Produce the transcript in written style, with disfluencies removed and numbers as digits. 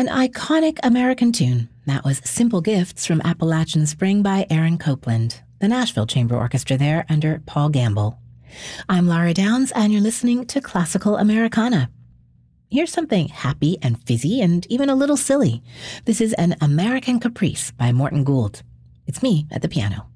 An iconic American tune. That was Simple Gifts from Appalachian Spring by Aaron Copland, the Nashville Chamber Orchestra there under Paul Gamble. I'm Laura Downs, and you're listening to Classical Americana. Here's something happy and fizzy and even a little silly. This is an American Caprice by Morton Gould. It's me at the piano.